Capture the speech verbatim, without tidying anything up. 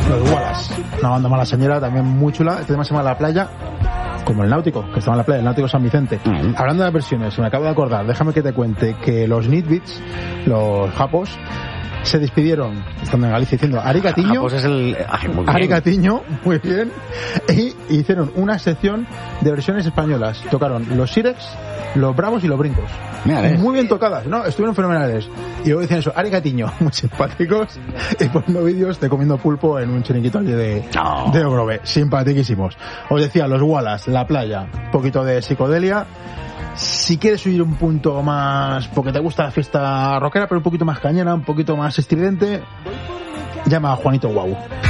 Los Wallace, una banda malasañera también muy chula. Este tema se llama La Playa, como el Náutico, que estaba en la playa, el Náutico San Vicente. Uh-huh. Hablando de versiones, me acabo de acordar, déjame que te cuente que los Nitbits, los japos, se despidieron, estando en Galicia, diciendo Arigatiño, pues es el... Ay, muy bien. Arigatiño, muy bien, y hicieron una sección de versiones españolas. Tocaron los Sirex, los Bravos y los Brincos. Mira, muy bien tocadas, ¿no? Estuvieron fenomenales. Y luego decían eso, Arigatiño, muy simpáticos, y poniendo vídeos de comiendo pulpo en un chiringuito allí de, no. de Ogrove. Simpaticísimos. Os decía, los Wallace, La Playa, un poquito de psicodelia. Si quieres subir un punto más, porque te gusta la fiesta rockera, pero un poquito más cañera, un poquito más estridente, llama a Juanito Guau.